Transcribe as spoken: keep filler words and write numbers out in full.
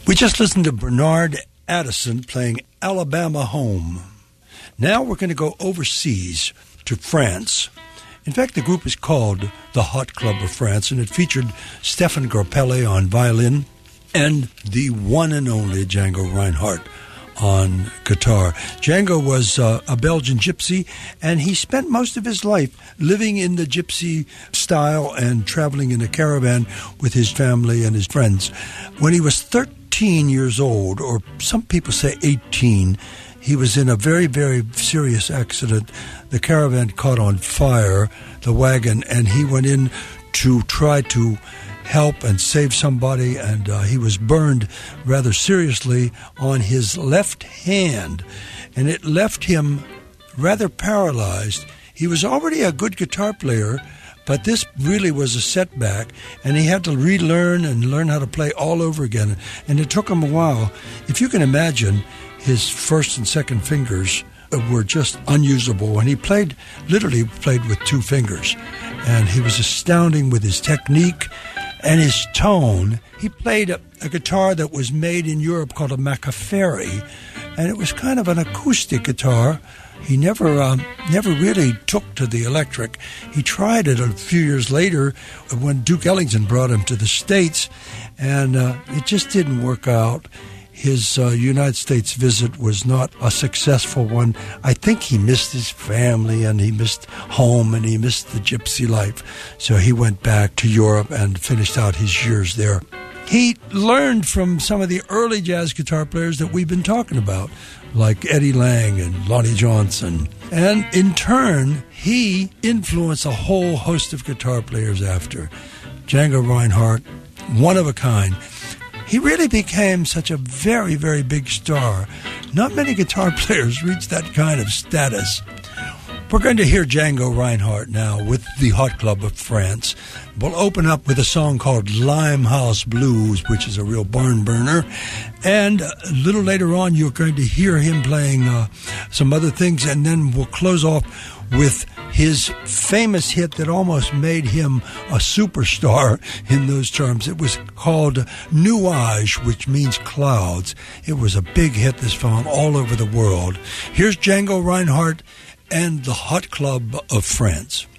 We just listened to Bernard Addison playing Alabama Home. Now we're going to go overseas to France. In fact, the group is called the Hot Club of France, and it featured Stefan Grappelli on violin and the one and only Django Reinhardt on guitar. Django was uh, a Belgian gypsy, and he spent most of his life living in the gypsy style and traveling in a caravan with his family and his friends. When he was thirteen years old, or some people say eighteen, he was in a very, very serious accident. The caravan caught on fire, the wagon, and he went in to try to help and save somebody, and uh, he was burned rather seriously on his left hand, and it left him rather paralyzed. He was already a good guitar player, but this really was a setback, and he had to relearn and learn how to play all over again, and it took him a while. If you can imagine, his first and second fingers were just unusable, and he played, literally played with two fingers, and he was astounding with his technique and his tone. He played a, a guitar that was made in Europe called a Macaferri, and it was kind of an acoustic guitar. He never um, never really took to the electric. He tried it a few years later when Duke Ellington brought him to the States, and uh, it just didn't work out. His uh, United States visit was not a successful one. I think he missed his family, and he missed home, and he missed the gypsy life. So he went back to Europe and finished out his years there. He learned from some of the early jazz guitar players that we've been talking about, like Eddie Lang and Lonnie Johnson. And in turn, he influenced a whole host of guitar players after. Django Reinhardt, one of a kind. He really became such a very, very big star. Not many guitar players reach that kind of status. We're going to hear Django Reinhardt now with the Hot Club of France. We'll open up with a song called Limehouse Blues, which is a real barn burner. And a little later on, you're going to hear him playing uh, some other things, and then we'll close off with his famous hit that almost made him a superstar in those terms. It was called Nuage, which means clouds. It was a big hit, this song, all over the world. Here's Django Reinhardt and the Hot Club of France.